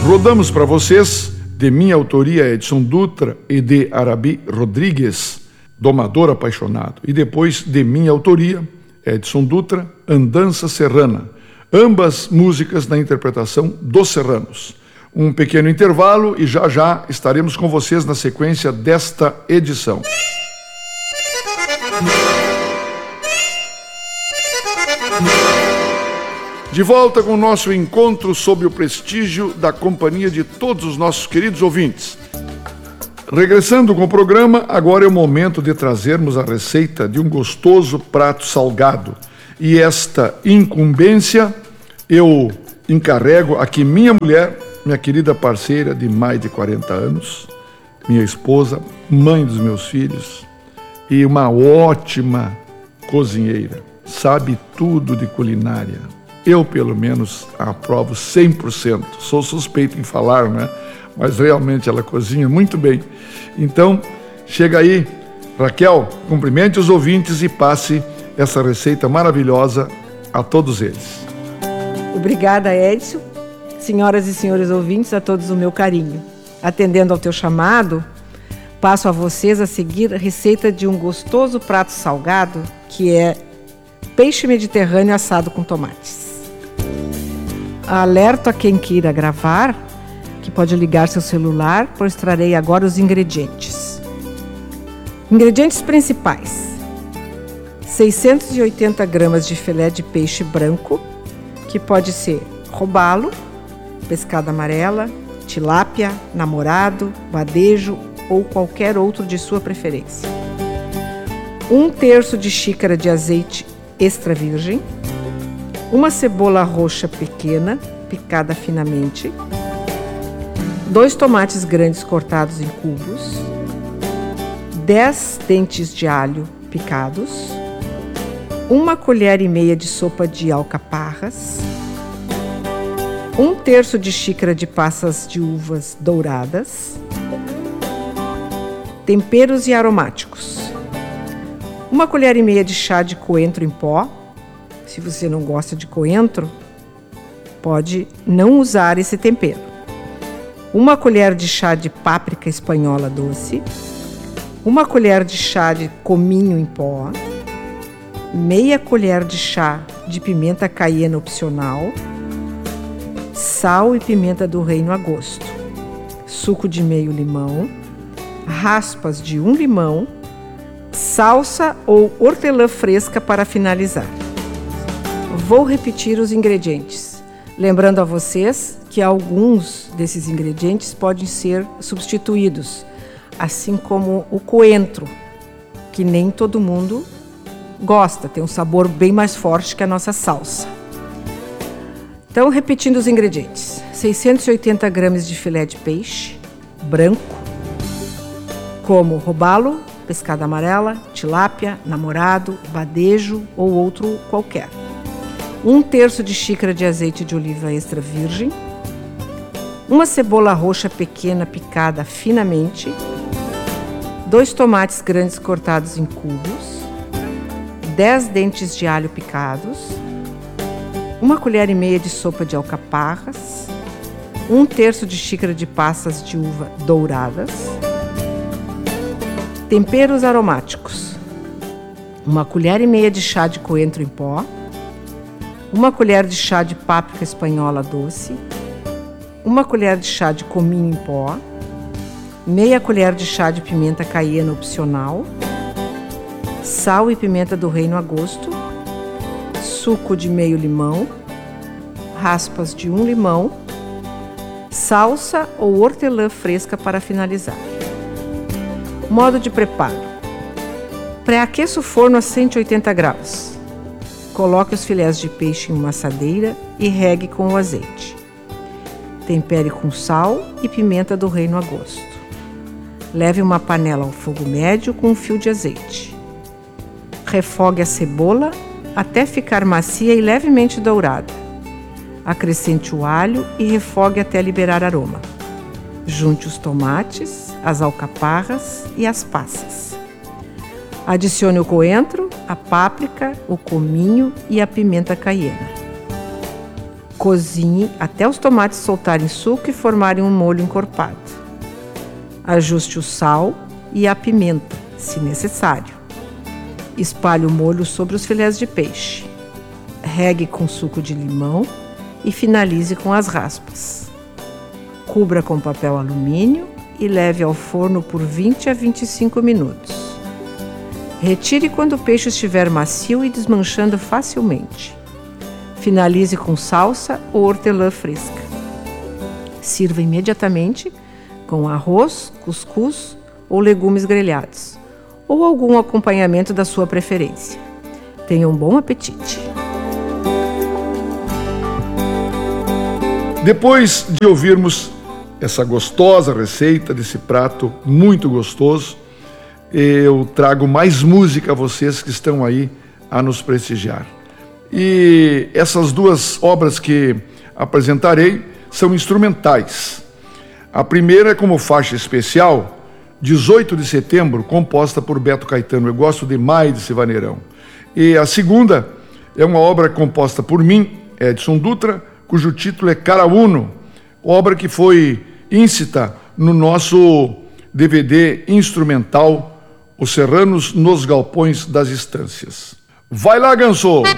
Rodamos para vocês, de minha autoria Edson Dutra e de Arabi Rodrigues, Domador Apaixonado. E depois, de minha autoria, Edson Dutra, Andança Serrana. Ambas músicas na interpretação dos Serranos. Um pequeno intervalo e já já estaremos com vocês na sequência desta edição. De volta com o nosso encontro sob o prestígio da companhia de todos os nossos queridos ouvintes. Regressando com o programa, agora é o momento de trazermos a receita de um gostoso prato salgado. E esta incumbência eu encarrego aqui minha mulher, minha querida parceira de mais de 40 anos, minha esposa, mãe dos meus filhos e uma ótima cozinheira. Sabe tudo de culinária. Eu, pelo menos, aprovo 100%. Sou suspeito em falar, né? Mas realmente ela cozinha muito bem. Então, chega aí, Raquel, cumprimente os ouvintes e passe essa receita maravilhosa a todos eles. Obrigada, Edson. Senhoras e senhores ouvintes, a todos o meu carinho. Atendendo ao teu chamado, passo a vocês a seguir a receita de um gostoso prato salgado, que é peixe mediterrâneo assado com tomates. Alerto a quem queira gravar, que pode ligar seu celular, pois trarei agora os ingredientes. Ingredientes principais: 680 gramas de filé de peixe branco, que pode ser robalo, pescada amarela, tilápia, namorado, vadejo ou qualquer outro de sua preferência. 1/3 de xícara de azeite extra virgem, uma cebola roxa pequena, picada finamente, 2 tomates grandes cortados em cubos, 10 dentes de alho picados, 1 colher e meia de sopa de alcaparras, 1/3 de xícara de passas de uvas douradas, temperos e aromáticos, 1 colher e meia de chá de coentro em pó. Se você não gosta de coentro, pode não usar esse tempero. 1 colher de chá de páprica espanhola doce, 1 colher de chá de cominho em pó, meia colher de chá de pimenta caiena opcional, sal e pimenta do reino a gosto, suco de meio limão, raspas de 1 limão, salsa ou hortelã fresca para finalizar. Vou repetir os ingredientes, lembrando a vocês que alguns desses ingredientes podem ser substituídos, assim como o coentro, que nem todo mundo gosta, tem um sabor bem mais forte que a nossa salsa. Então, repetindo os ingredientes: 680 gramas de filé de peixe branco, como robalo, pescada amarela, tilápia, namorado, vadejo ou outro qualquer. 1/3 de xícara de azeite de oliva extra virgem, uma cebola roxa pequena picada finamente, 2 tomates grandes cortados em cubos, 10 dentes de alho picados, 1 colher e meia de sopa de alcaparras, 1/3 de xícara de passas de uva douradas, temperos aromáticos, 1 colher e meia de chá de coentro em pó, 1 colher de chá de páprica espanhola doce, 1 colher de chá de cominho em pó, meia colher de chá de pimenta caiena opcional, sal e pimenta do reino a gosto, suco de meio limão, raspas de 1 limão, salsa ou hortelã fresca para finalizar. Modo de preparo: pré-aqueça o forno a 180 graus. Coloque os filés de peixe em uma assadeira e regue com o azeite. Tempere com sal e pimenta do reino a gosto. Leve uma panela ao fogo médio com um fio de azeite. Refogue a cebola até ficar macia e levemente dourada. Acrescente o alho e refogue até liberar aroma. Junte os tomates, as alcaparras e as passas. Adicione o coentro, a páprica, o cominho e a pimenta caiena. Cozinhe até os tomates soltarem suco e formarem um molho encorpado. Ajuste o sal e a pimenta, se necessário. Espalhe o molho sobre os filés de peixe. Regue com suco de limão e finalize com as raspas. Cubra com papel alumínio e leve ao forno por 20 a 25 minutos. Retire quando o peixe estiver macio e desmanchando facilmente. Finalize com salsa ou hortelã fresca. Sirva imediatamente com arroz, cuscuz ou legumes grelhados, ou algum acompanhamento da sua preferência. Tenha um bom apetite! Depois de ouvirmos essa gostosa receita desse prato muito gostoso, eu trago mais música a vocês que estão aí a nos prestigiar. E essas duas obras que apresentarei são instrumentais. A primeira é como faixa especial, 18 de setembro, composta por Beto Caetano. Eu gosto demais desse vaneirão. E a segunda é uma obra composta por mim, Edson Dutra, cujo título é Carauno, obra que foi íncita no nosso DVD instrumental Os Serranos nos Galpões das Estâncias. Vai lá, Ganso!